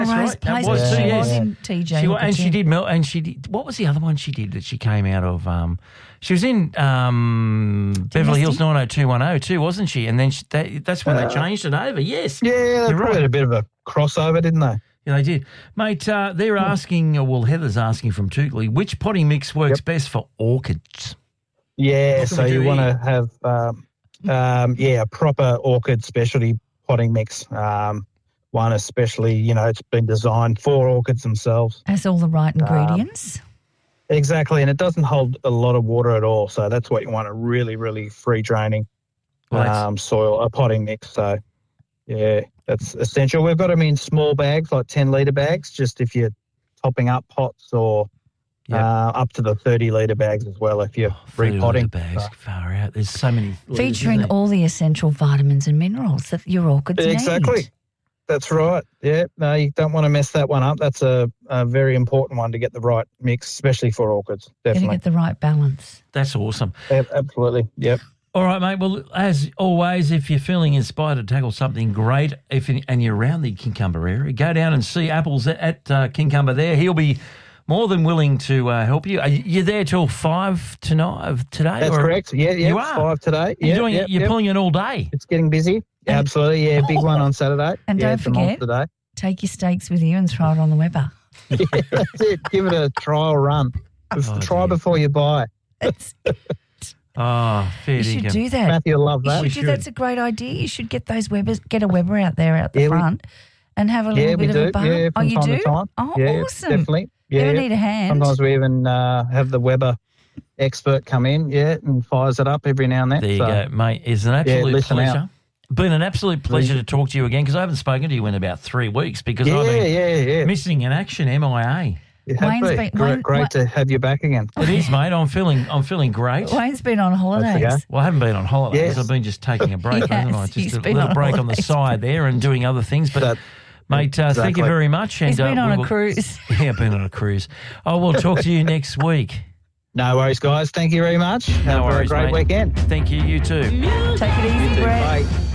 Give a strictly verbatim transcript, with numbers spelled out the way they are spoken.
That's Race right. That place, was but too, she yes. was in T J. She, wa- Hooker and too. she did mel- and she did, what was the other one she did that she came out of? Um, she was in um, Beverly Hills nine oh two one oh too, wasn't she? And then she, that, that's when Uh, they changed it over. Yes, Yeah, they You're probably right. had a bit of a crossover, didn't they? Yeah, they did, mate. Uh, they're asking, uh, well, Heather's asking from Toukley, which potting mix works Yep. best for orchids? Yeah, What can so we do you want here? to have, um, um, yeah, a proper orchid specialty potting mix. Um, one especially, you know, it's been designed for orchids themselves. Has all the right ingredients. Exactly, and it doesn't hold a lot of water at all. So that's what you want, a really, really free draining Well, that's- um, soil, a potting mix. So, yeah, that's essential. We've got them in small bags, like ten litre bags, just if you're topping up pots, or Yep. uh, up to the thirty litre bags as well if you're thirty litre repotting. bags, So- far out. There's so many. litres, Featuring isn't there? all the essential vitamins and minerals that your orchids Exactly. need. That's right. Yeah, no, you don't want to mess that one up. That's a, a very important one to get the right mix, especially for orchids. Got to Definitely. get the right balance. That's awesome. Yeah, absolutely. Yep. All right, mate. Well, as always, if you're feeling inspired to tackle something great, if you, and you're around the Kincumber area, go down and see Apples at, at uh, Kincumber there. He'll be more than willing to uh, help you. Are you you're there till five tonight today? That's or- correct. Yeah, yeah. You it's are? five today. You're, Yeah, doing, yeah, you're yeah. pulling it all day. It's getting busy. And- Absolutely. Yeah, big one on Saturday. And yeah, don't it's a monster forget- day. Take your steaks with you and throw it on the Weber. Yeah, that's it. Give it a trial run. Oh, Try dear. before you buy. It's, Oh, fair you should dinkum. do that. Matthew will love You that. should do, that's a great idea. You should get those Webbers, get a Weber out there out the Yeah, we- front and have a little Yeah, we bit do. of a bar. Yeah, oh, from you time do? to time. Oh, yeah, awesome. definitely. You Yeah, ever yeah. need a hand? Sometimes we even uh, have the Weber expert come in, yeah, and fires it up every now and then. There you So, go, mate. It's an absolute listen pleasure. out. Been an absolute pleasure to talk to you again because I haven't spoken to you in about three weeks because Yeah, I've been yeah, yeah. missing in action, M I A. You have Wayne's been. been- great Wayne- great Wayne- to have you back again. It is, mate. I'm feeling I'm feeling great. Wayne's been on holidays. okay. Well, I haven't been on holidays. Yes. I've been just taking a break, Yes, haven't I? he's Just a been little on break on the holidays. side there and doing other things. But, That- mate, uh, thank you exactly. very much. And, He's been uh, on we a will- cruise. Yeah, I've been on a cruise. I will talk to you next week. No worries, guys. Thank you very much. Have worries, a great mate. weekend. Thank you. You too. Take it easy, You too. Brett. Bye.